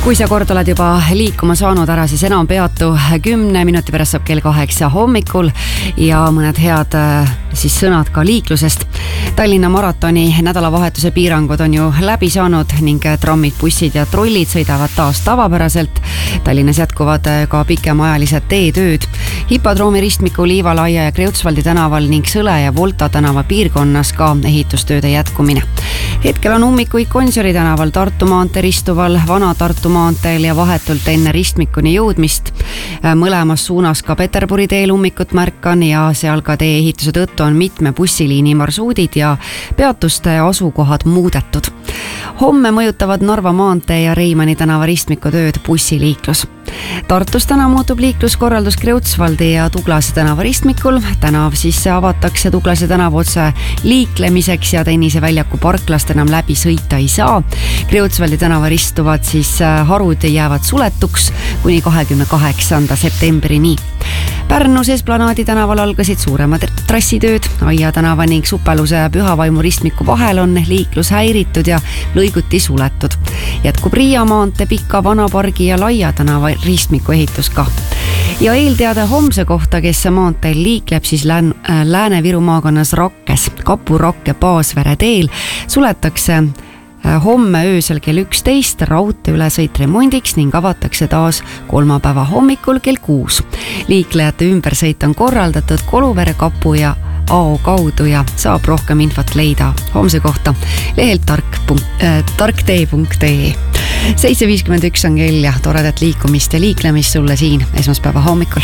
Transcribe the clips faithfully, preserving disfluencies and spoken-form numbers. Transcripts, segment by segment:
Kui sa kord oled juba liikuma saanud ära, siis enam peatu. Kümne minuti pärast saab kell kaheksa hommikul ja mõned head siis sõnad ka liiklusest. Tallinna maratoni nädalavahetuse piirangud on ju läbi saanud ning trammid, bussid ja trollid sõidavad taas tavapäraselt. Tallinnas jätkuvad ka pikemaajalised teetööd. Hipodroomi ristmiku Liivalaia ja Kreutzwaldi tänaval ning Sõle ja Volta tänava piirkonnas ka ehitustööde jätkumine. Hetkel on ummikuid Gonsiori tänaval, Tartu maantee ristuval, Vana Tartu maanteel ja vahetult enne ristmikuni jõudmist. Mõlemas suunas ka Peterburi teel ummikut märkan ja seal ka tee ehituse tõttu on mitme bussiliini marsuudid ja peatuste asukohad muudetud. Homme mõjutavad Narva maantee ja Reimanni tänava ristmiku tööd bussiliiklus. Tartus täna muutub liikluskorraldus Kreutzwaldi ja Tuglase tänava ristmikul. Tänav siis avatakse Tuglase tänava otse liiklemiseks ja Tennise väljaku parklast enam läbi sõita ei saa. Kreutzwaldi tänava ristuvad siis harud jäävad suletuks kuni kahekümne kaheksanda septembrini. Pärnus Esplanaadi tänaval algasid suuremad trassitööd. Aia tänava ning Supeluse ja Pühavaimu ristmiku vahel on liiklus häiritud ja lõiguti suletud. Jätkub Riia maantee Pika Vanapargi ja Laia tänava ristmiku ehitus ka. Ja eelteade homse kohta, kes maanteel liikleb, siis Lään- Lääne-Viru maakonnas Rakkes, Kapu-Rakke Paasvere teel suletakse homme öösel kell üksteist raudtee ülesõit remondiks ning avatakse taas kolmapäeva hommikul kell kuus. Liiklejate ümbersõit on korraldatud Koluvere, Kapu ja Ao kaudu ja saab rohkem infot leida homse kohta lehelt tark punkt tee punkt ee. seitse viiskümmend üks on kell ja toredat liikumist ja liiklemist sulle siin esmaspäeva hommikul.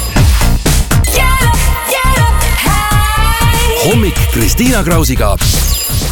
Hommik Kristiina Krausiga.